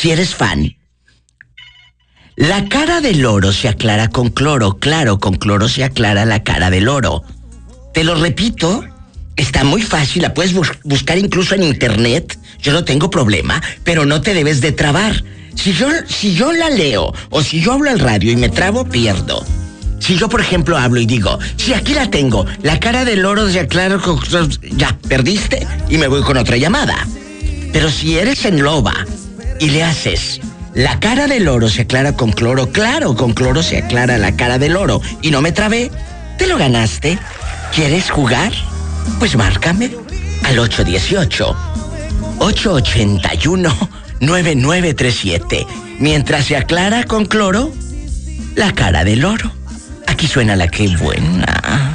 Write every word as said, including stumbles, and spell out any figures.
si eres fan. La cara del oro se aclara con cloro. Claro, con cloro se aclara la cara del oro. Te lo repito, está muy fácil, la puedes bus- buscar incluso en internet. Yo no tengo problema, pero no te debes de trabar. Si yo, si yo la leo, o si yo hablo al radio y me trabo, pierdo. Si yo, por ejemplo, hablo y digo, si aquí la tengo, la cara del oro se aclara con... Ya, perdiste y me voy con otra llamada. Pero si eres en loba y le haces... La cara del oro se aclara con cloro. Claro, con cloro se aclara la cara del oro. Y no me trabé. Te lo ganaste. ¿Quieres jugar? Pues márcame al ocho uno ocho, ocho ocho uno, nueve nueve tres siete. Mientras se aclara con cloro la cara del oro. Aquí suena la que buena.